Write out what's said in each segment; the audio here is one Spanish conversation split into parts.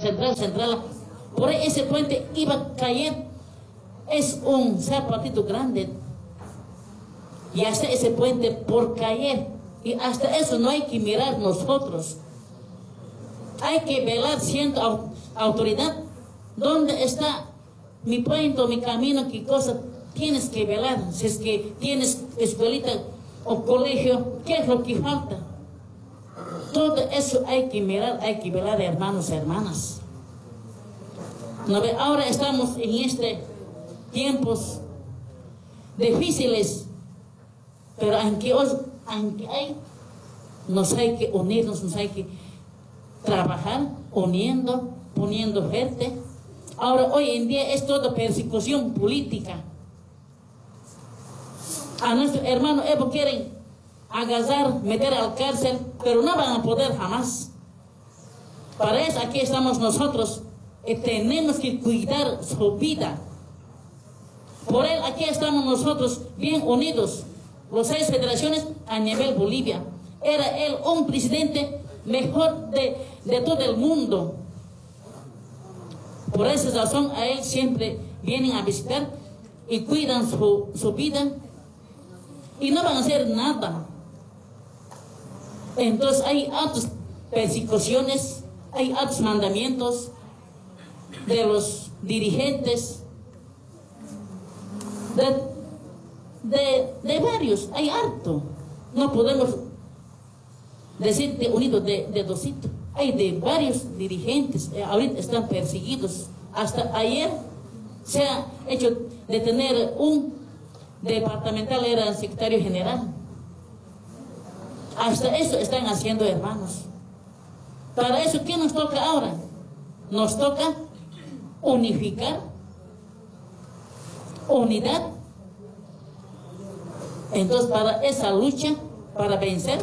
central. Por ahí ese puente iba a caer. Es un zapatito grande. Y hasta ese puente por caer. Y hasta eso no hay que mirar nosotros. Hay que velar siendo autoridad. ¿Dónde está mi puente, mi camino? ¿Qué cosa tienes que velar? Si es que tienes escuelita o colegio, ¿qué es lo que falta? Todo eso hay que mirar, hay que velar, hermanos y hermanas. ¿No ve? Ahora estamos en tiempos difíciles, pero aunque hay, nos hay que unirnos, nos hay que trabajar, poniendo fuerte. Ahora, hoy en día es toda persecución política. A nuestro hermano Evo quieren agarrar, meter al cárcel, pero no van a poder jamás. Para eso aquí estamos nosotros. Tenemos que cuidar su vida. Por él aquí estamos nosotros bien unidos. Los 6 federaciones a nivel Bolivia. Era él un presidente mejor de todo el mundo. Por esa razón a él siempre vienen a visitar y cuidan su vida. Y no van a hacer nada. Entonces hay altas persecuciones, hay altos mandamientos de los dirigentes, de varios, hay harto. No podemos decir de unidos de dosito. Hay de varios dirigentes, ahorita están perseguidos. Hasta ayer se ha hecho detener un departamental, era el secretario general. Hasta eso están haciendo, hermanos. Para eso, ¿qué nos toca ahora? Nos toca unificar, unidad. Entonces, para esa lucha, para vencer,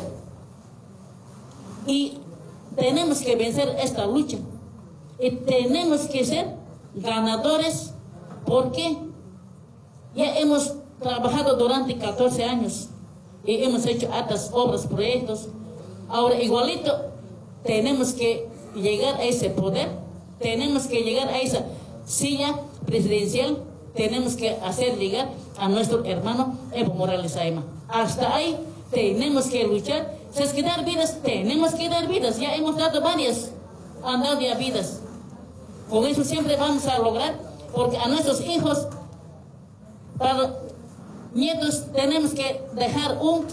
y tenemos que vencer esta lucha, y tenemos que ser ganadores, porque ya hemos trabajado durante 14 años y hemos hecho altas obras, proyectos. Ahora igualito tenemos que llegar a ese poder, tenemos que llegar a esa silla presidencial, tenemos que hacer llegar a nuestro hermano Evo Morales Ayma. Hasta ahí tenemos que luchar. Si es que dar vidas, tenemos que dar vidas. Ya hemos dado varias, han dado ya vidas. Con eso siempre vamos a lograr, porque a nuestros hijos, para nietos, tenemos que dejar un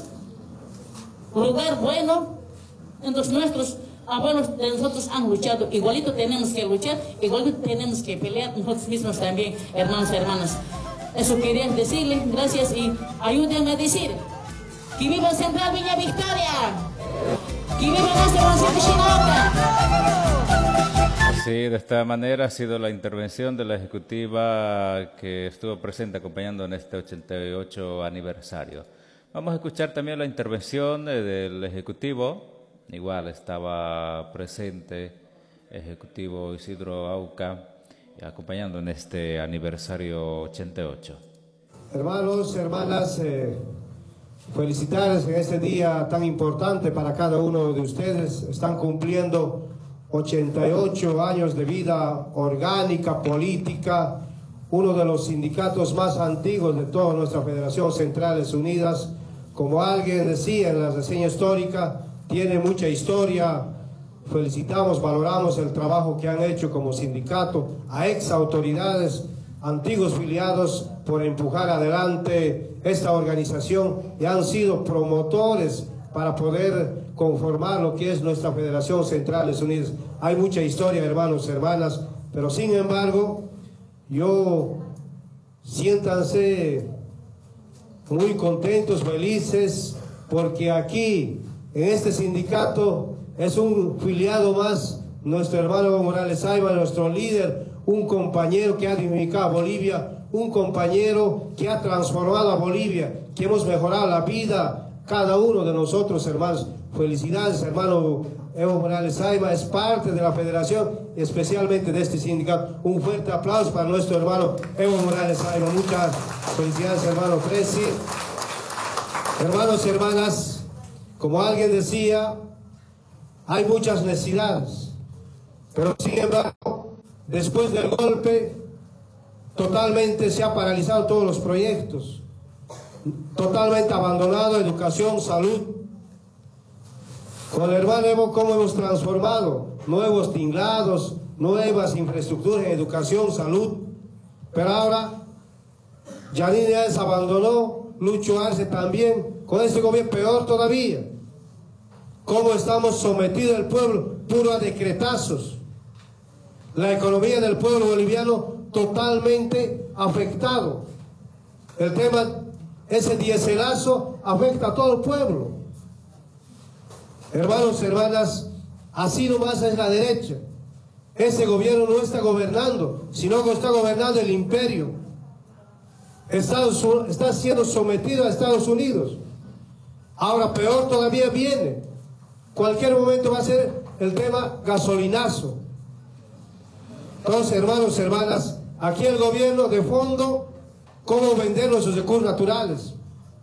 lugar bueno. Entonces nuestros abuelos de nosotros han luchado, igualito tenemos que luchar, igualito tenemos que pelear nosotros mismos también, hermanos y hermanas. Eso quería decirle, gracias, y ayúdenme a decir: ¡que viva Central Viña Victoria! ¡Que viva nuestra Monseñor Chinoca! Sí, de esta manera ha sido la intervención de la ejecutiva que estuvo presente acompañando en este 88 aniversario. Vamos a escuchar también la intervención del ejecutivo. Igual estaba presente ejecutivo Isidro Auca acompañando en este aniversario 88. Hermanos, hermanas, felicitarles en este día tan importante para cada uno de ustedes. Están cumpliendo 88 años de vida orgánica, política, uno de los sindicatos más antiguos de toda nuestra Federación Centrales Unidas. Como alguien decía en la reseña histórica, tiene mucha historia. Felicitamos, valoramos el trabajo que han hecho como sindicato, a ex autoridades, antiguos filiados, por empujar adelante esta organización, y han sido promotores para poder conformar lo que es nuestra Federación Centrales Unidas. Hay mucha historia, hermanos, hermanas, pero sin embargo, siéntanse muy contentos, felices, porque aquí, en este sindicato, es un filiado más, nuestro hermano Evo Morales Ayma, nuestro líder, un compañero que ha dignificado a Bolivia, un compañero que ha transformado a Bolivia, que hemos mejorado la vida, cada uno de nosotros, hermanos. Felicidades, hermano Evo Morales Ayma, es parte de la federación, especialmente de este sindicato. Un fuerte aplauso para nuestro hermano Evo Morales Ayma. Muchas felicidades, hermano Presi. Hermanos y hermanas, como alguien decía, hay muchas necesidades. Pero sin embargo, después del golpe, totalmente se han paralizado todos los proyectos, totalmente abandonado educación, salud. Con el hermano Evo, ¿cómo hemos transformado? Nuevos tinglados, nuevas infraestructuras en educación, salud. Pero ahora, Yanine Áñez abandonó, Lucho Arce también, con este gobierno peor todavía. ¿Cómo estamos sometidos al pueblo? Puro a decretazos. La economía del pueblo boliviano totalmente afectado. El tema, ese diéselazo afecta a todo el pueblo. Hermanos, hermanas, así nomás es la derecha. Ese gobierno no está gobernando, sino que está gobernando el imperio. Está siendo sometido a Estados Unidos. Ahora peor todavía viene. Cualquier momento va a ser el tema gasolinazo. Entonces, hermanos, hermanas, aquí el gobierno de fondo, cómo vender nuestros recursos naturales,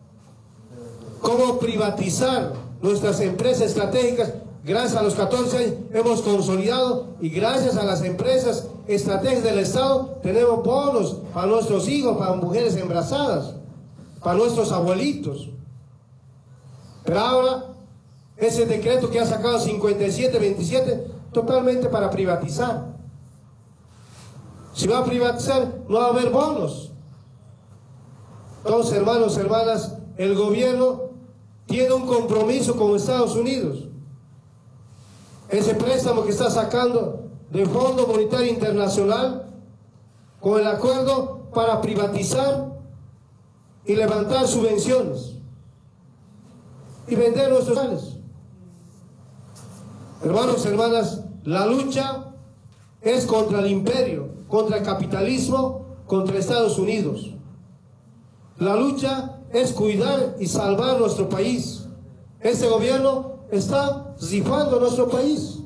cómo privatizar nuestras empresas estratégicas. Gracias a los 14 años hemos consolidado, y gracias a las empresas estratégicas del Estado tenemos bonos para nuestros hijos, para mujeres embarazadas, para nuestros abuelitos. Pero ahora ese decreto que ha sacado 5727 totalmente para privatizar. Si va a privatizar, no va a haber bonos. Entonces, hermanos, hermanas, el gobierno tiene un compromiso con Estados Unidos. Ese préstamo que está sacando del Fondo Monetario Internacional, con el acuerdo para privatizar y levantar subvenciones y vender nuestros bienes. Hermanos, hermanas, la lucha es contra el imperio, contra el capitalismo, contra Estados Unidos. La lucha es cuidar y salvar nuestro país. Este gobierno está rifando nuestro país.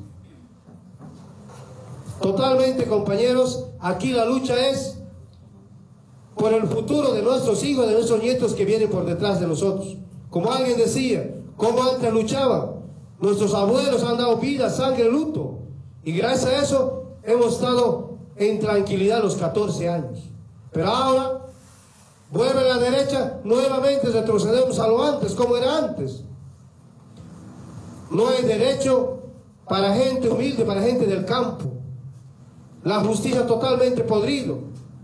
Totalmente, compañeros, aquí la lucha es por el futuro de nuestros hijos, de nuestros nietos que vienen por detrás de nosotros. Como alguien decía, ¿cómo antes luchaban? Nuestros abuelos han dado vida, sangre, luto. Y gracias a eso hemos estado en tranquilidad los 14 años. Pero ahora vuelve la derecha, nuevamente retrocedemos a lo antes, como era antes. No hay derecho para gente humilde, para gente del campo. La justicia totalmente podrido.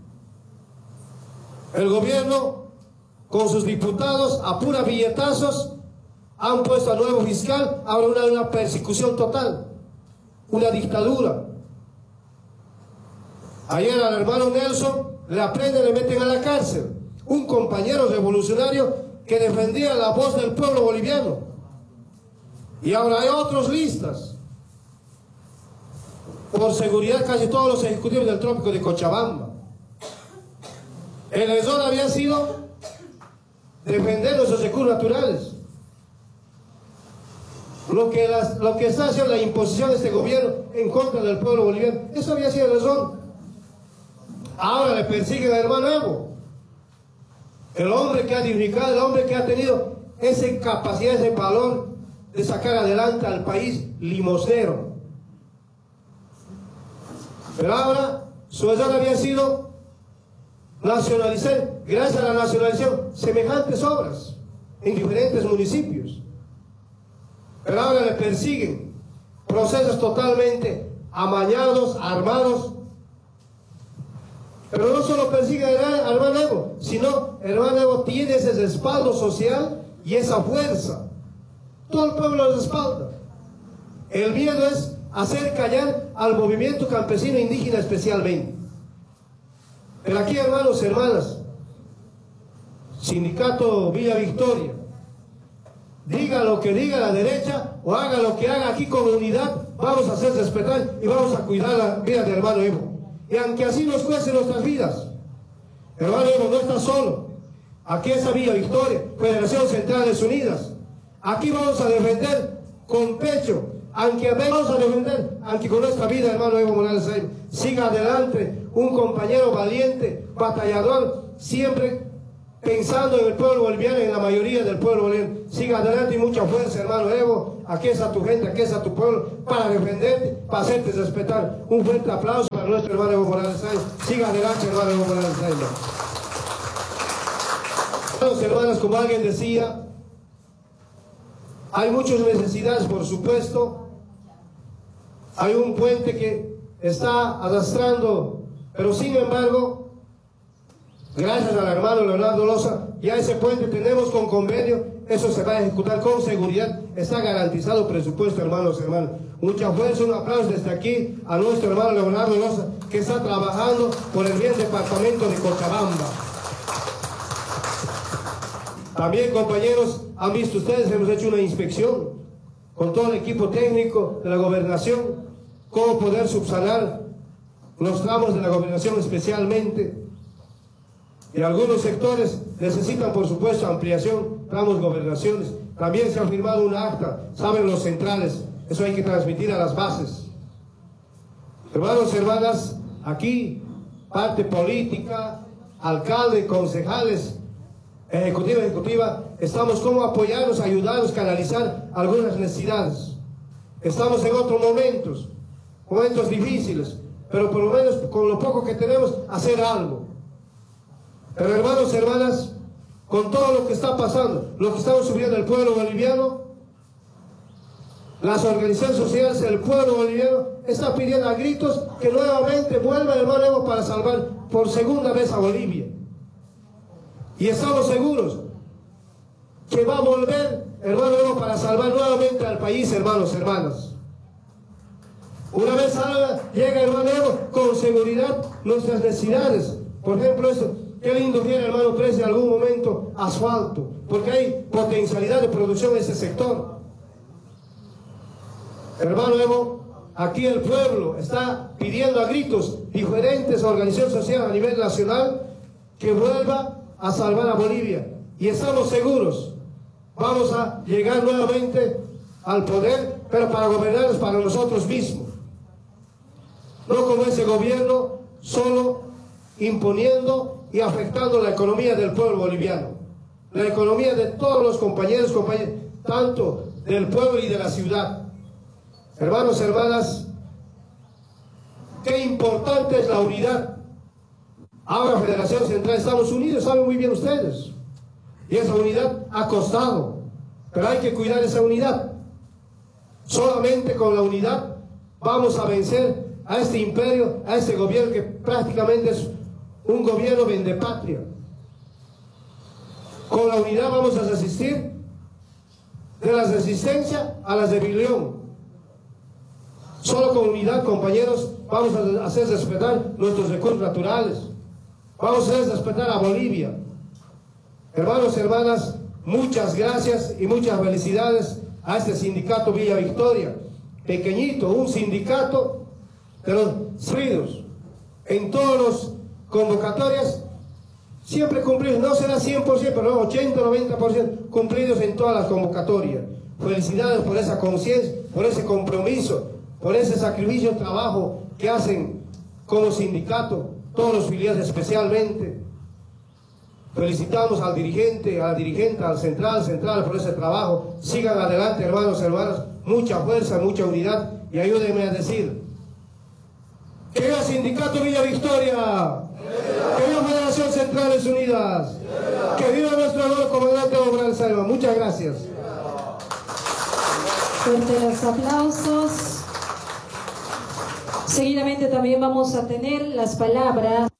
El gobierno, con sus diputados, a pura billetazos, han puesto a nuevo fiscal. Ahora una persecución total, una dictadura. Ayer al hermano Nelson le aprenden, le meten a la cárcel. Un compañero revolucionario que defendía la voz del pueblo boliviano. Y ahora hay otros listas. Por seguridad, casi todos los ejecutivos del trópico de Cochabamba. El error había sido defender nuestros recursos naturales. Lo que está haciendo la imposición de este gobierno en contra del pueblo boliviano, eso había sido el error. Ahora le persiguen al hermano Evo, el hombre que ha dignificado, el hombre que ha tenido esa capacidad, ese valor de sacar adelante al país limosnero. Pero ahora su error había sido nacionalizar, gracias a la nacionalización, semejantes obras en diferentes municipios. Pero ahora le persiguen procesos totalmente amañados, armados. Pero no solo persigue al hermano Evo, sino el hermano Evo tiene ese respaldo social y esa fuerza. Todo el pueblo lo respalda. El miedo es hacer callar al movimiento campesino indígena especialmente. Pero aquí, hermanos, hermanas, Sindicato Villa Victoria, diga lo que diga la derecha o haga lo que haga, aquí con unidad vamos a hacer respetar y vamos a cuidar la vida del hermano Evo. Y aunque así nos cueste nuestras vidas, el hermano Evo no está solo. Aquí está Villa Victoria, Federación Centrales Unidas. Aquí vamos a defender con pecho, aunque vamos a defender, aunque con nuestra vida, hermano Evo Morales Ayma. Siga adelante, un compañero valiente, batallador, siempre pensando en el pueblo boliviano, en la mayoría del pueblo boliviano. Siga adelante y mucha fuerza, hermano Evo. Aquí está tu gente, aquí está tu pueblo, para defenderte, para hacerte respetar. Un fuerte aplauso para nuestro hermano Evo Morales Sainz. Siga adelante, hermano Evo Morales Sainz. Hermanos, hermanas, como alguien decía, hay muchas necesidades, por supuesto. Hay un puente que está arrastrando, pero sin embargo, gracias al hermano Leonardo Loza, ya ese puente tenemos con convenio, eso se va a ejecutar con seguridad, está garantizado presupuesto, hermanos, hermanas. Mucha fuerza, un aplauso desde aquí a nuestro hermano Leonardo Loza, que está trabajando por el bien departamento de Cochabamba. También, compañeros, han visto ustedes, hemos hecho una inspección con todo el equipo técnico de la gobernación, cómo poder subsanar los tramos de la gobernación especialmente. Y algunos sectores necesitan, por supuesto, ampliación, tramos, gobernaciones. También se ha firmado una acta, saben los centrales, eso hay que transmitir a las bases. Hermanos, hermanas, aquí, parte política, alcalde, concejales, ejecutiva, estamos como apoyarnos, ayudarnos, canalizar algunas necesidades. Estamos en otros momentos difíciles, pero por lo menos con lo poco que tenemos, hacer algo. Pero hermanos, hermanas, con todo lo que está pasando, lo que estamos sufriendo el pueblo boliviano, las organizaciones sociales, el pueblo boliviano está pidiendo a gritos que nuevamente vuelva el hermano Evo para salvar por segunda vez a Bolivia. Y estamos seguros que va a volver hermano Evo para salvar nuevamente al país, hermanos, hermanas. Una vez salga, llega hermano Evo, con seguridad nuestras necesidades. Por ejemplo, esto, qué lindo viene, hermano Pérez, en algún momento asfalto, porque hay potencialidad de producción en ese sector. Hermano Evo, aquí el pueblo está pidiendo a gritos diferentes organizaciones sociales a nivel nacional que vuelva a salvar a Bolivia. Y estamos seguros, vamos a llegar nuevamente al poder, pero para gobernarnos para nosotros mismos. No como ese gobierno solo imponiendo y afectando la economía del pueblo boliviano, la economía de todos los compañeros, tanto del pueblo y de la ciudad. Hermanos, hermanas, qué importante es la unidad. Ahora Federación Central estamos unidos, saben muy bien ustedes. Y esa unidad ha costado, pero hay que cuidar esa unidad. Solamente con la unidad vamos a vencer a este imperio, a este gobierno que prácticamente es un gobierno vendepatria. Con la unidad vamos a resistir de la resistencia a la rebelión. Solo con unidad, compañeros, vamos a hacer respetar nuestros recursos naturales. Vamos a hacer respetar a Bolivia. Hermanos, hermanas, muchas gracias y muchas felicidades a este sindicato Villa Victoria. Pequeñito, un sindicato de los fríos. En todas las convocatorias, siempre cumplidos, no será 100%, pero 80, 90% cumplidos en todas las convocatorias. Felicidades por esa conciencia, por ese compromiso, por ese sacrificio, trabajo que hacen como sindicato, todos los filiales especialmente. Felicitamos al dirigente, a la dirigente, al central por ese trabajo. Sigan adelante, hermanos, hermanas, mucha fuerza, mucha unidad, y ayúdenme a decir: ¡que viva Sindicato Villa Victoria! ¡Que viva Federación Centrales Unidas! ¡Que viva nuestro nuevo comandante Evo Morales Sainz! Muchas gracias. Fuerte los aplausos. Seguidamente también vamos a tener las palabras.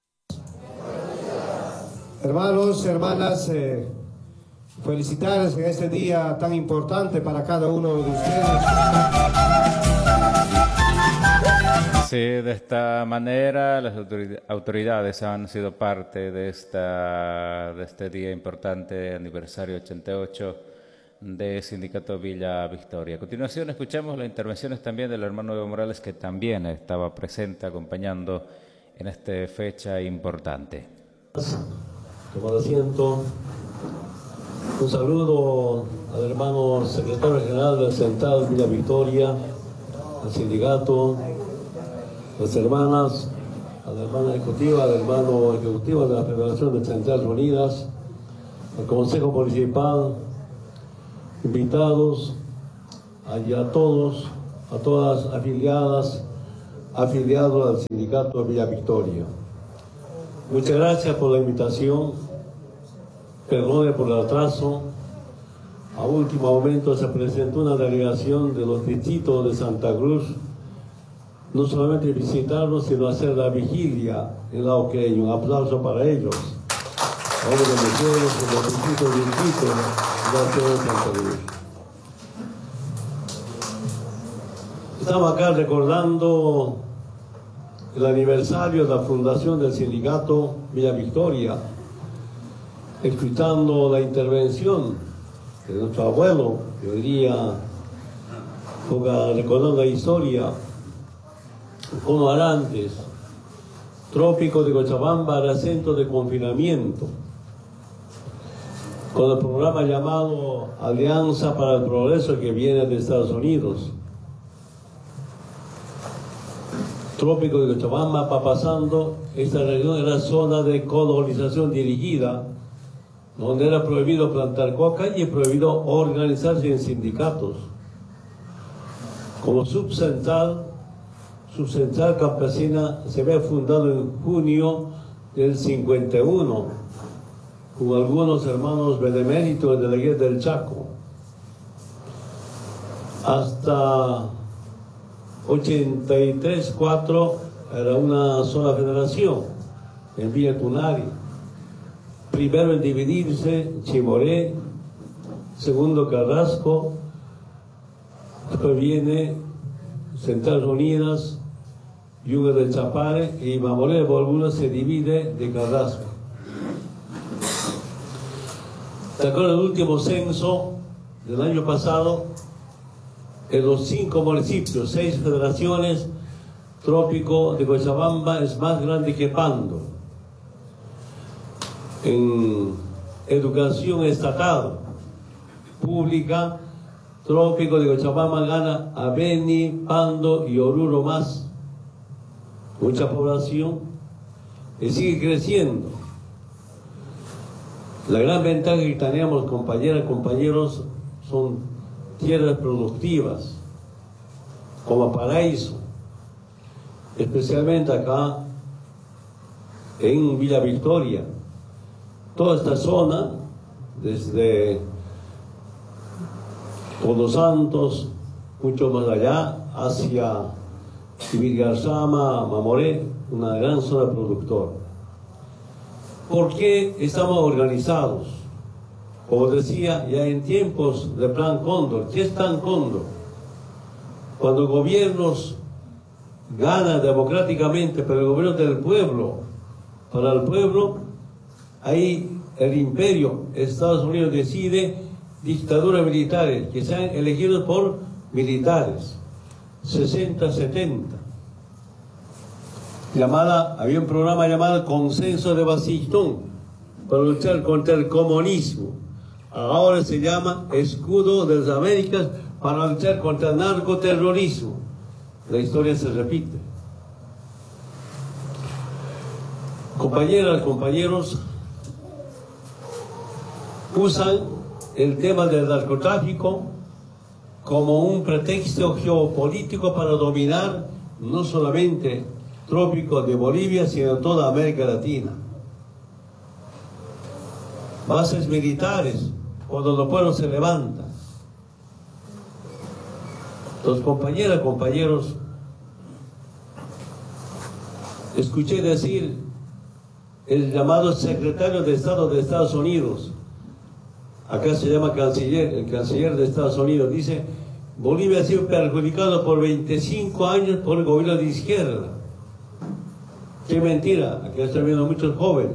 Hermanos, hermanas, felicitarles en este día tan importante para cada uno de ustedes. Sí, de esta manera las autoridades han sido parte de este día importante, aniversario 88 de Sindicato Villa Victoria. A continuación escuchamos las intervenciones también del hermano Evo Morales, que también estaba presente acompañando en esta fecha importante. Tomar asiento. Un saludo al hermano secretario general del Central Villa Victoria, al sindicato, las hermanas, a la hermana ejecutiva, al hermano ejecutivo de la Federación de Centrales Unidas, al Consejo Municipal, invitados, y a todos, a todas afiliados al sindicato Villa Victoria. Muchas gracias por la invitación, perdone por el atraso. A último momento se presentó una delegación de los distritos de Santa Cruz, no solamente visitarlos, sino hacer la vigilia en la Oqueño. Un aplauso para ellos. Ahora de mujeres en los distritos de la ciudad de Santa Cruz. Estamos acá recordando el aniversario de la fundación del sindicato Villa Victoria, escuchando la intervención de nuestro abuelo, que hoy día recordando la historia, como Arantes, trópico de Cochabamba era centro de confinamiento, con el programa llamado Alianza para el Progreso que viene de Estados Unidos. Trópico de Cochabamba va pasando, esta región era zona de colonización dirigida, donde era prohibido plantar coca y prohibido organizarse en sindicatos. Como subcentral campesina se había fundado en junio del 51, con algunos hermanos beneméritos de la guerra del Chaco. Hasta 83-4 era una sola federación en Villa Tunari. Primero en dividirse Chimoré, segundo Carrasco, después viene Centrales Unidas, Yuga del Chapare, y Mamoré de Bolbuna se divide de Carrasco. ¿Se acuerdan del último censo del año pasado? En los 5 municipios, 6 federaciones, Trópico de Cochabamba es más grande que Pando. En educación estatal pública, Trópico de Cochabamba gana a Beni, Pando y Oruro más. Mucha población y sigue creciendo. La gran ventaja que tenemos, compañeras y compañeros, son tierras productivas, como Paraíso, especialmente acá en Villa Victoria. Toda esta zona, desde Todos Santos, mucho más allá, hacia Ibirgarzama, Mamoré, una gran zona productora. ¿Por qué estamos organizados? Como decía, ya en tiempos de Plan Cóndor. ¿Qué es Plan Cóndor? Cuando gobiernos ganan democráticamente, pero el gobierno del pueblo, para el pueblo, ahí el imperio, Estados Unidos decide dictaduras militares, que sean elegidos por militares, 60-70. Había un programa llamado Consenso de Washington para luchar contra el comunismo. Ahora se llama Escudo de las Américas para luchar contra el narcoterrorismo. La historia se repite. Compañeras, compañeros, usan el tema del narcotráfico como un pretexto geopolítico para dominar no solamente Trópico de Bolivia, sino toda América Latina. Bases militares, cuando los pueblos se levantan. Los compañeras, compañeros, escuché decir el llamado secretario de Estado de Estados Unidos, acá se llama canciller, el canciller de Estados Unidos, dice: Bolivia ha sido perjudicado por 25 años por el gobierno de izquierda. Qué mentira, aquí están viendo muchos jóvenes.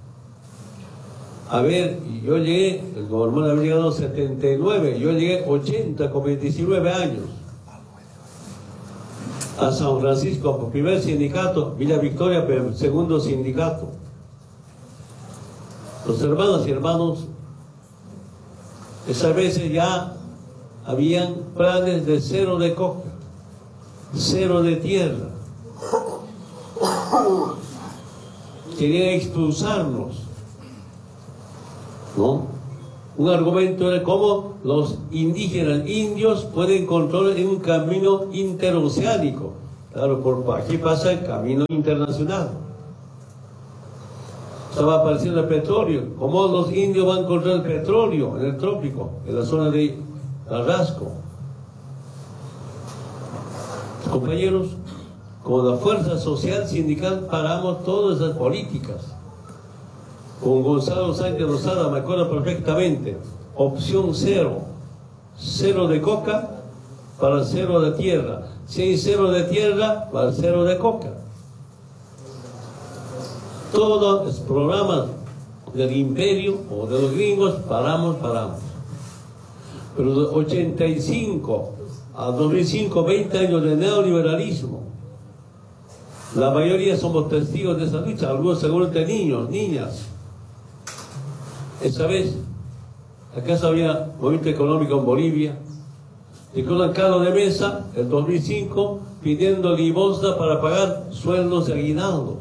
A ver, yo llegué, el gobernador había llegado a 79, yo llegué 80 con 29 años a San Francisco, primer sindicato, Villa Victoria, segundo sindicato. Los hermanos y hermanos, esas veces ya habían planes de cero de coca, cero de tierra. querían expulsarnos, ¿no? Un argumento era cómo los indígenas indios pueden controlar en un camino interoceánico. Claro, por aquí pasa el camino internacional. Estaba apareciendo el petróleo. ¿Cómo los indios van a controlar el petróleo en el trópico, en la zona de Carrasco? Compañeros, con la fuerza social sindical paramos todas esas políticas. Con Gonzalo Sánchez Lozada, me acuerdo perfectamente, opción cero, cero de coca para cero de tierra, si hay cero de tierra para cero de coca. Todos los programas del imperio o de los gringos paramos. Pero de 85 a 2005, 20 años de neoliberalismo, la mayoría somos testigos de esa lucha, algunos seguramente niños, niñas. Esa vez, ¿acaso había movimiento económico en Bolivia? Recuerdan Carlos de Mesa, en 2005, pidiendo limosna para pagar sueldos y aguinaldos.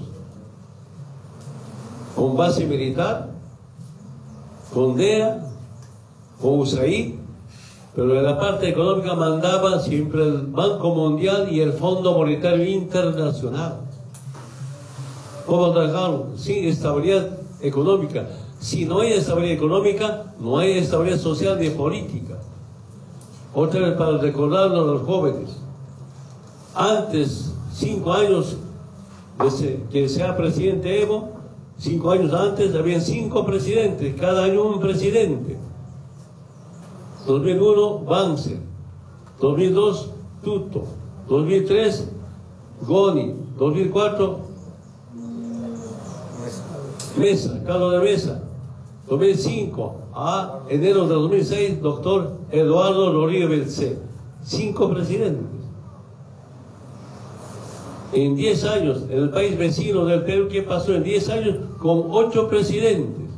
Con base militar, con DEA, con USAID, pero en la parte económica mandaba siempre el Banco Mundial y el Fondo Monetario Internacional. ¿Cómo trabajaron? Sin estabilidad económica. Si no hay estabilidad económica, no hay estabilidad social ni política. Otra vez para recordarlo a los jóvenes. Antes, 5 años de que sea presidente Evo, 5 años antes habían 5 presidentes, cada año un presidente. 2001, Banzer. 2002, Tuto. 2003, Goni. 2004, Mesa, Carlos de Mesa. 2005, a enero de 2006, doctor Eduardo Rodríguez Belcé. 5 presidentes. En 10 años, en el país vecino del Perú, ¿qué pasó en 10 años? Con 8 presidentes.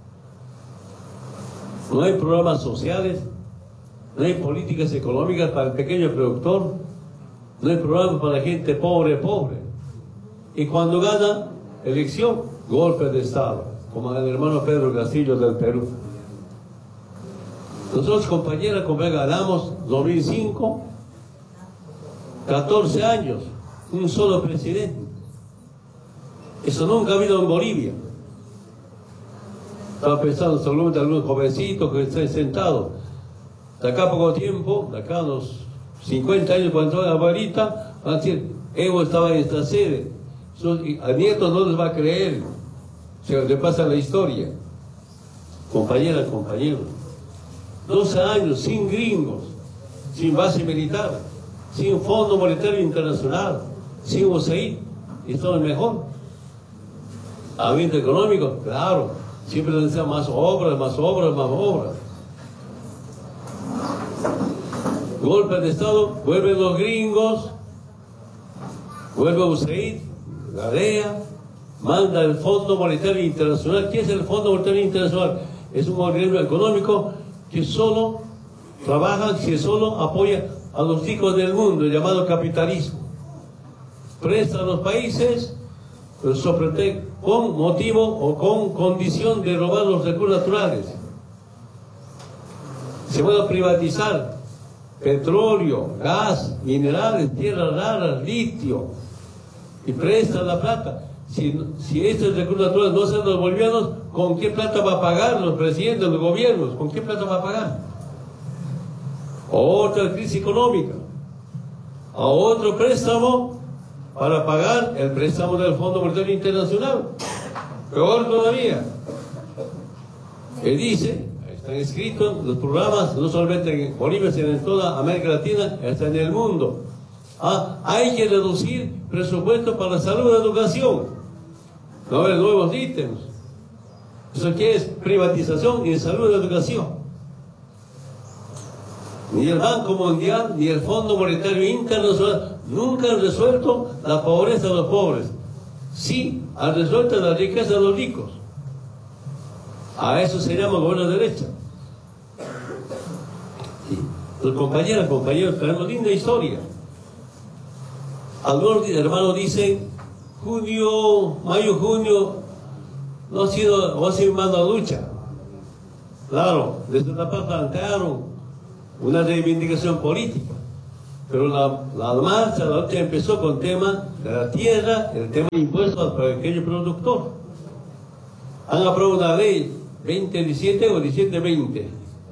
No hay programas sociales, no hay políticas económicas para el pequeño productor, no hay programas para la gente pobre. Y cuando gana elección, golpe de Estado, como el hermano Pedro Castillo del Perú. Nosotros, compañeras, ganamos 2005, 14 años, un solo presidente. Eso nunca ha habido en Bolivia. Estaba pensando seguramente algunos jovencitos que están sentados. De acá a poco tiempo, de acá a unos 50 años, cuando entró la abuelita, van a decir, Evo estaba en esta sede. A nietos no les va a creer. Se le pasa la historia. Compañeras, compañeros. 12 años sin gringos, sin base militar, sin Fondo Monetario Internacional, sin USAID, y estamos mejor. Ambiente económico, claro, siempre necesitan más obras. Golpe de Estado, vuelven los gringos, vuelve USAID, la DEA, manda el Fondo Monetario Internacional. ¿Qué es el Fondo Monetario Internacional? Es un organismo económico que solo trabaja, que solo apoya a los ricos del mundo, llamado capitalismo. Presta a los países con motivo o con condición de robar los recursos naturales. Se van a privatizar petróleo, gas, minerales, tierras raras, litio, y presta la plata. Si estos recursos naturales no son los bolivianos, ¿con qué plata va a pagar los presidentes, los gobiernos? ¿Con qué plata va a pagar? Otra crisis económica, a otro préstamo para pagar el préstamo del Fondo Monetario Internacional. Peor todavía, que dice, están escritos los programas, no solamente en Bolivia, sino en toda América Latina, hasta en el mundo. Hay que reducir presupuesto para la salud y la educación. No haber nuevos ítems. ¿Eso qué es? Privatización y salud y educación. Ni el Banco Mundial ni el Fondo Monetario Internacional nunca han resuelto la pobreza de los pobres. Sí, han resuelto la riqueza de los ricos. A eso se llama buena derecha. Sí. Los compañeros, tenemos linda historia. Algunos hermanos dicen mayo, junio, no ha sido más la lucha. Claro, desde la parte plantearon una reivindicación política, pero la marcha, la lucha empezó con el tema de la tierra, el tema de impuestos al pequeño productor. Han aprobado una ley 2017 o 1720.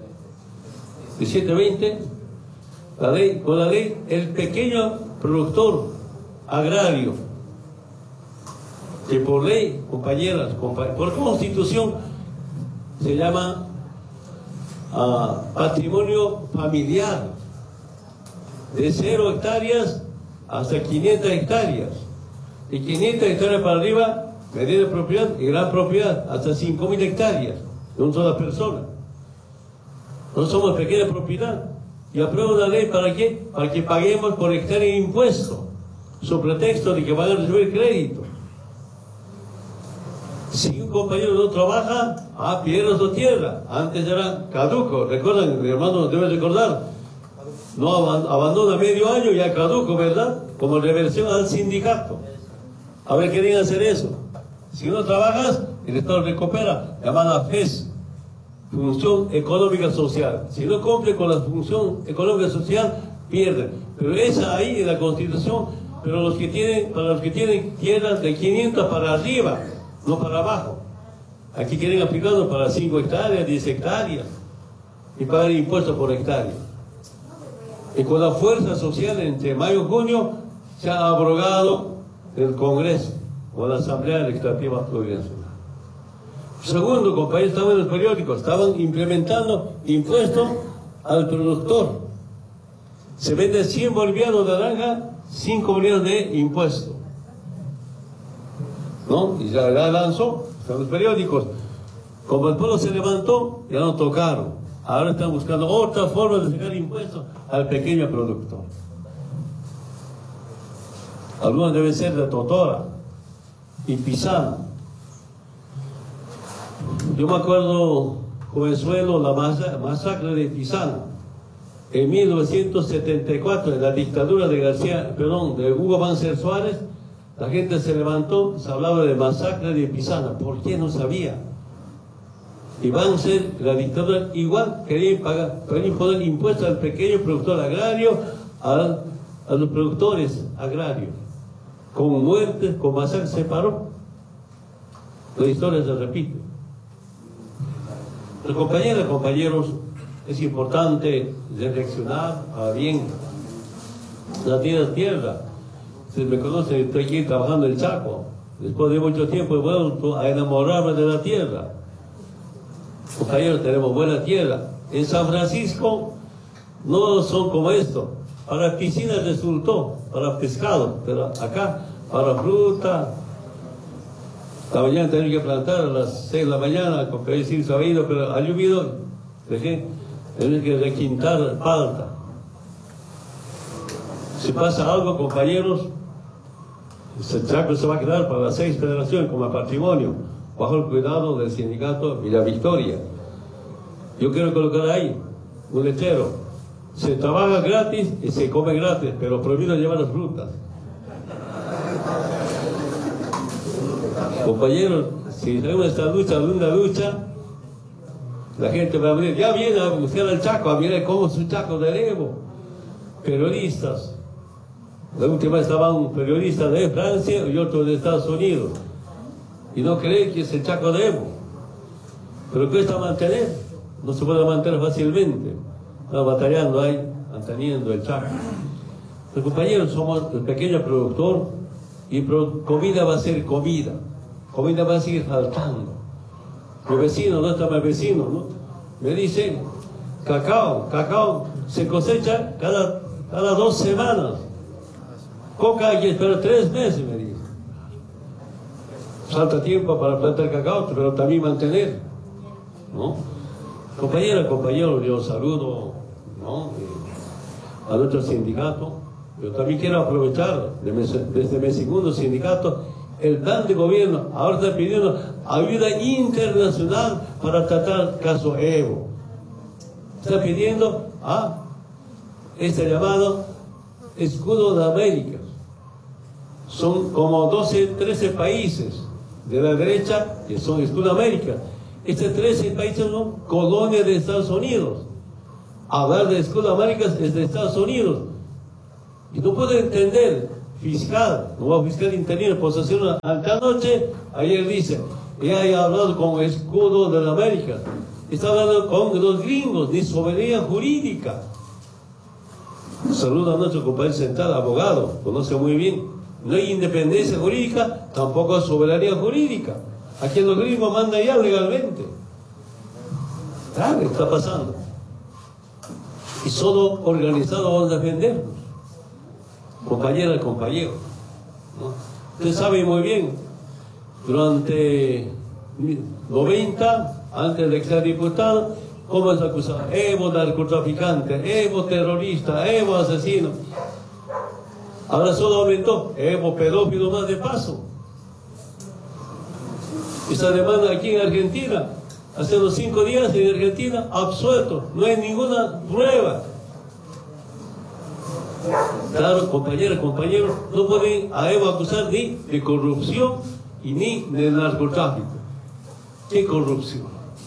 1720, con la ley, el pequeño productor agrario, que por ley, compañeras, por constitución, se llama patrimonio familiar, de 0 hectáreas hasta 500 hectáreas, de 500 hectáreas para arriba, mediana propiedad y gran propiedad, hasta 5.000 hectáreas, de una sola persona. No somos pequeña propiedad. Y aprueba una ley ¿para qué? Para que paguemos por hectárea de impuesto, sobre pretexto de que van a recibir crédito. Si un compañero no trabaja, pierde su tierra. Antes era caduco, recuerdan, mi hermano debe recordar. No abandona medio año, ya caduco, ¿verdad? Como reversión al sindicato. A ver, ¿quieren hacer eso? Si no trabajas, el Estado recupera, llamada FES, Función Económica Social. Si no cumple con la función económica social, pierden. Pero esa ahí en la Constitución, pero para los que tienen tierras de 500 para arriba, no para abajo. Aquí quieren aplicarlo para 5 hectáreas, 10 hectáreas, y pagar impuestos por hectárea. Y con la fuerza social entre mayo y junio se ha abrogado el Congreso o la Asamblea Legislativa Plurinacional. Segundo, compañeros, estaban en los periódicos, estaban implementando impuestos al productor. Se vende 100 bolivianos de naranja, 5 bolivianos de impuesto. ¿No? Y ya lanzó, están los periódicos. Como el pueblo se levantó, ya no tocaron. Ahora están buscando otra forma de sacar impuestos al pequeño productor. Algunos deben ser de Totora y Pisana. Yo me acuerdo, jovenzuelo, la masacre de Pisana. En 1974, en la dictadura de Hugo Banzer Suárez, la gente se levantó, se hablaba de masacre de Pisana. ¿Por qué? No sabía. Y Banzer, la dictadura, igual querían imponer impuestos al pequeño productor agrario, a los productores agrarios. Con muertes, con masacres, se paró. La historia se repite. Pero compañeras, compañeros, es importante reflexionar a bien. La tierra es tierra. Si me conocen, estoy aquí trabajando en Chaco. Después de mucho tiempo he vuelto a enamorarme de la tierra. Compañeros, tenemos buena tierra. En San Francisco no son como esto. Para piscinas resultó, para pescado, pero acá para fruta. La mañana tenemos que plantar a las 6 de la mañana, con que decir sabido, pero ha llovido, tenemos que requintar palta. Si pasa algo, compañeros, el Chaco se va a quedar para las 6 generaciones como patrimonio, bajo el cuidado del sindicato Villa Victoria. Yo quiero colocar ahí un letrero: se trabaja gratis y se come gratis, pero prohibido llevar las frutas. Compañeros, si tenemos esta lucha, una lucha, la gente va a venir, ya viene a buscar al Chaco, a mirar cómo es un Chaco de Evo. Periodistas. La última vez estaban periodistas de Francia y otros de Estados Unidos. Y no creen que es el Chaco de Evo. Pero cuesta mantener, no se puede mantener fácilmente. Están batallando ahí, manteniendo el Chaco. Los compañeros, somos el pequeño productor y comida va a ser comida. Comida va a seguir faltando. Mi vecino, no está mi vecino, ¿no? Me dice, cacao se cosecha cada 2 semanas. Coca hay que esperar 3 meses, me dice. Falta tiempo para plantar cacao, pero también mantener, ¿no? Compañeros, yo saludo, ¿no?, a nuestro sindicato. Yo también quiero aprovechar desde mi segundo sindicato el plan de gobierno. Ahora está pidiendo ayuda internacional para tratar el caso Evo. Está pidiendo este llamado escudo de América. son como 12, 13 países de la derecha que son Sudamérica. Estos 13 países son colonias de Estados Unidos. Hablar de Sudamérica es de Estados Unidos. Y no puedo entender, fiscal, nuevo fiscal interino, posesión ante noche, ayer dice, ella ha hablado con escudo de la América. Está hablando con los gringos, de soberanía jurídica. Saluda a nuestro compañero sentado, abogado, conoce muy bien. No hay independencia jurídica, tampoco hay soberanía jurídica. Aquí los gringos mandan ya legalmente. Claro, está pasando. Y solo organizados vamos a defendernos. Compañera, compañero. ¿No? Usted sabe muy bien, durante 90, antes de ser diputado, ¿cómo es acusado? Evo narcotraficante, Evo terrorista, Evo asesino. Ahora solo aumentó, Evo pedófilo más de paso. Esa demanda aquí en Argentina, hace los 5 días en Argentina, absuelto, no hay ninguna prueba. Claro, compañeras, compañeros, no pueden a Evo acusar ni de corrupción y ni de narcotráfico. ¿Qué corrupción?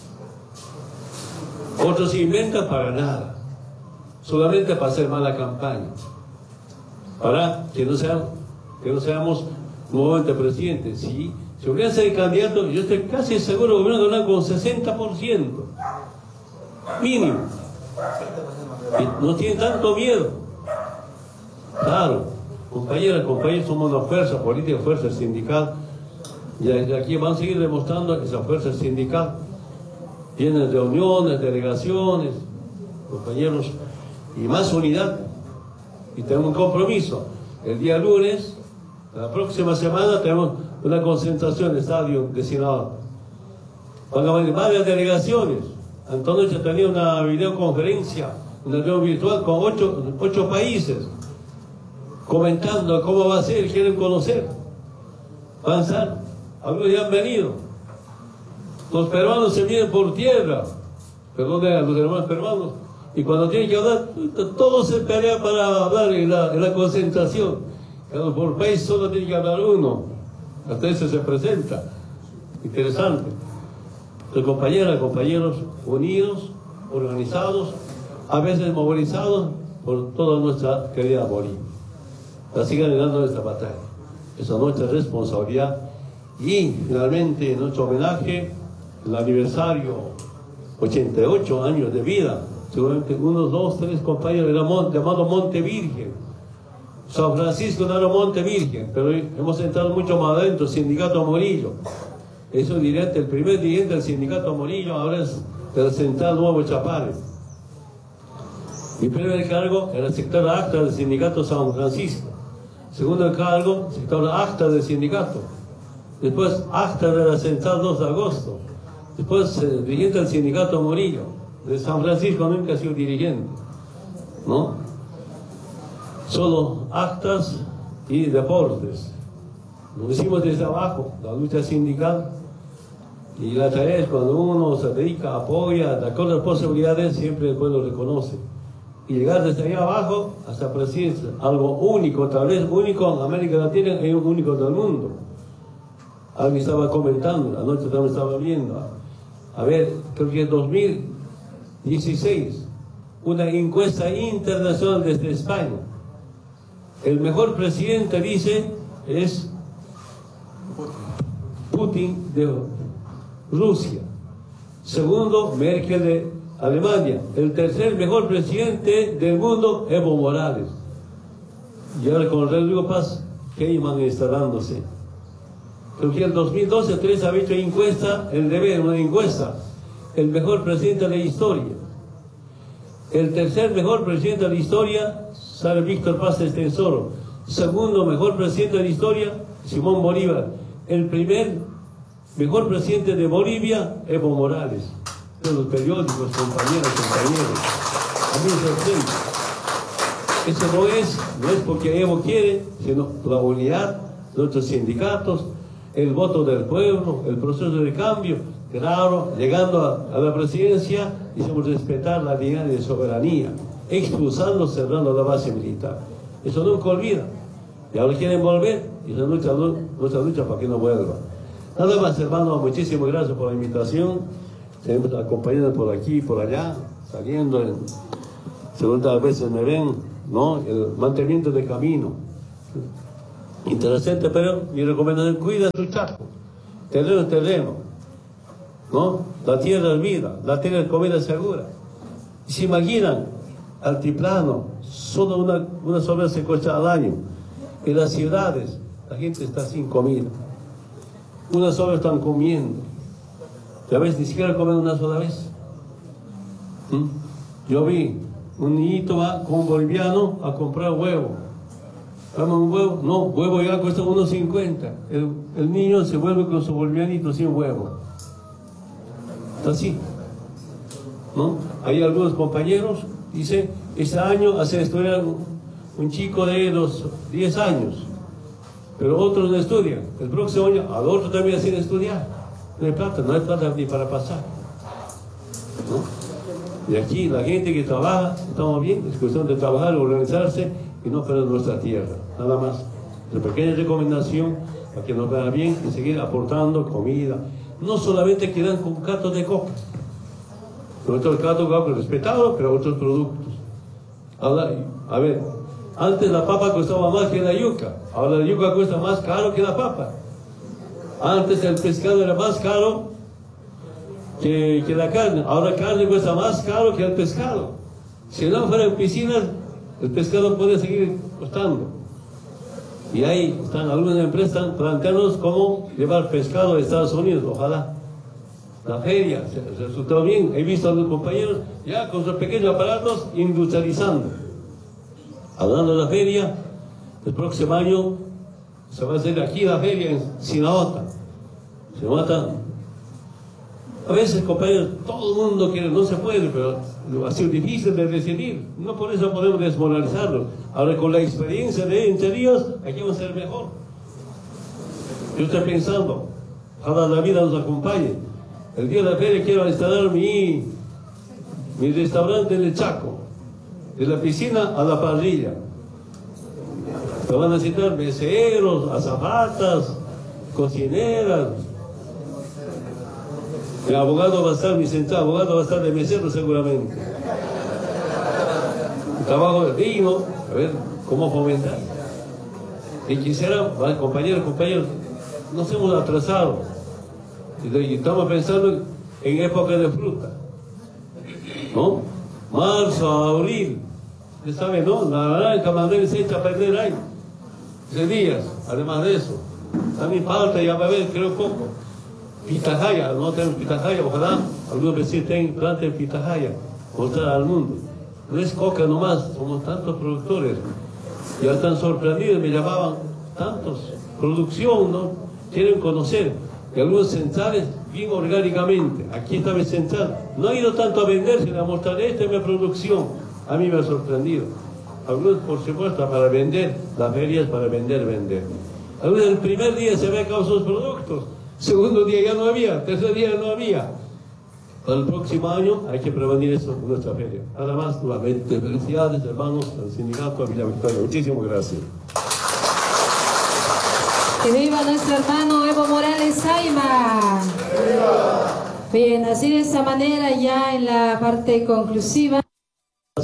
Otros se inventan para nada, solamente para hacer mala campaña, para que no seamos nuevamente presidentes. Si hubieran sido candidatos, yo estoy casi seguro que hubieran ganado con 60%, mínimo. Y no tienen tanto miedo. Claro, compañeras, compañeros, somos una fuerza política, fuerza sindical, y desde aquí van a seguir demostrando esa fuerza sindical. Tienen reuniones, delegaciones, compañeros, y más unidad. Y tenemos un compromiso. El día lunes, la próxima semana, tenemos una concentración en el estadio de Sinaloa. Van a venir varias delegaciones. Antonio ya tenía una videoconferencia, una reunión virtual con 8 países, comentando cómo va a ser, quieren conocer. Van a estar, algunos ya han venido. Los peruanos se vienen por tierra, perdón a los hermanos peruanos, y cuando tienen que hablar, todos se pelean para hablar en la concentración. Por país solo tiene que hablar uno, hasta ese se presenta. Interesante. Entonces, compañeras, compañeros, unidos, organizados, a veces movilizados por toda nuestra querida Bolivia. Para seguir ganando esta batalla. Esa es nuestra responsabilidad. Y finalmente, nuestro homenaje, el aniversario, 88 años de vida, seguramente unos 2, 3 compañeros llamado Monte Virgen. San Francisco no era Monte Virgen, pero hemos entrado mucho más adentro, Sindicato Morillo. Eso dirigente, el primer dirigente del Sindicato Morillo ahora es del Central Nuevo Chapare. Mi primer cargo era sector acta del Sindicato San Francisco. Segundo cargo, sector acta del sindicato. Después acta de la Central 2 de agosto. Después dirigente del Sindicato Morillo. De San Francisco nunca ha sido dirigente, ¿no? Solo actas y deportes. Lo hicimos desde abajo, la lucha sindical. Y la tarea es cuando uno se dedica, apoya, de acuerdo a las posibilidades, siempre el pueblo reconoce. Y llegar desde ahí abajo hasta presidencia, algo único, tal vez único en América Latina y único del mundo. Alguien estaba comentando, anoche también estaba viendo. A ver, creo que en 2016, una encuesta internacional desde España. El mejor presidente, dice, es Putin de Rusia. Segundo, Merkel de Alemania. El tercer mejor presidente del mundo, Evo Morales. Y ahora con Rodrigo Paz, Heyman instalándose. Creo que en 2012 3 había hecho encuesta, el deber, una encuesta. El mejor presidente de la historia. El tercer mejor presidente de la historia, sale Víctor Paz Estenssoro. Segundo mejor presidente de la historia, Simón Bolívar. El primer mejor presidente de Bolivia, Evo Morales. De los periódicos, compañeros. A mí me sorprende. Eso no es porque Evo quiere, sino la unidad de nuestros sindicatos, el voto del pueblo, el proceso de cambio. Claro, llegando a la presidencia, hicimos respetar la dignidad de soberanía, expulsando, cerrando la base militar. Eso nunca olvida. Y ahora quieren volver y nuestra lucha para que no vuelva. Nada más, hermano, muchísimas gracias por la invitación. Seguimos acompañando por aquí y por allá, saliendo, segundas veces me ven, ¿no? El mantenimiento de camino. Interesante, pero mi recomendación, cuida tu chaco. Terreno es terreno, ¿no? La tierra es vida, la tierra es comida segura. Y se imaginan, altiplano, solo una sola se cosecha al año. En las ciudades, la gente está sin comida. Una sola están comiendo. Ya ves, ni siquiera comen una sola vez. Yo vi, un niñito va con un boliviano a comprar huevo. ¿Dame un huevo? No, huevo ya cuesta 1.50. El niño se vuelve con su bolivianito sin huevo. Está así, ¿no? Hay algunos compañeros, dice, este año hace estudiar un chico de los 10 años, pero otros no estudian. El próximo año al otro también hacen estudiar. No hay plata ni para pasar, ¿no? Y aquí la gente que trabaja, estamos bien, es cuestión de trabajar, organizarse y no perder nuestra tierra, nada más. Una pequeña recomendación para que nos vaya bien y seguir aportando comida. No solamente quedan con catos de coca. Nuestro cato de coca respetado, pero otros productos. Ahora, a ver, antes la papa costaba más que la yuca. Ahora la yuca cuesta más caro que la papa. Antes el pescado era más caro que la carne. Ahora la carne cuesta más caro que el pescado. Si no fueran piscinas, el pescado puede seguir costando. Y ahí están algunas empresas planteándonos cómo llevar pescado a Estados Unidos, ojalá. La feria, se resultó bien. He visto a los compañeros ya con sus pequeños aparatos industrializando. Hablando de la feria, el próximo año se va a hacer aquí la feria en Sinahota. Se mata. A veces, compañeros, todo el mundo quiere, no se puede, pero ha sido difícil de decidir. No por eso podemos desmoralizarlo. Ahora, con la experiencia de Entre Ríos, aquí va a ser mejor. Yo estoy pensando, ojalá la vida nos acompañe. El día de la feria quiero instalar mi restaurante en el Chaco, de la piscina a la parrilla. Se van a necesitar meseros, azafatas, cocineras. El abogado va a estar, mi central abogado va a estar de mesero seguramente. Un trabajo digno, a ver cómo fomentar. Y quisiera, compañeros, nos hemos atrasado. Y estamos pensando en época de fruta, ¿no? Marzo, abril, ya saben, ¿no? La naranja madera se echa a perder ahí. 3 días, además de eso. También falta, ya va a haber, creo, poco. Pitahaya, no tenemos pitahaya, ojalá algunos vecinos tengan planta de pitahaya, mostrar al mundo. No es coca nomás, somos tantos productores. Ya están sorprendidos, me llamaban tantos. Producción, ¿no? Quieren conocer. Y algunos centrales bien orgánicamente. Aquí está mi central. No ha ido tanto a vender, sino a mostrar esta es mi producción. A mí me ha sorprendido. Algunos, por supuesto, para vender. La feria es para vender. Algunos el primer día se ve con sus productos. Segundo día ya no había. Tercer día no había. Para el próximo año hay que prevenir eso en nuestra feria. Nada más, nuevamente, felicidades, hermanos, al sindicato, a Villa Victoria. Muchísimas gracias. Que viva nuestro hermano Evo Morales Saima. Bien, así de esa manera ya en la parte conclusiva.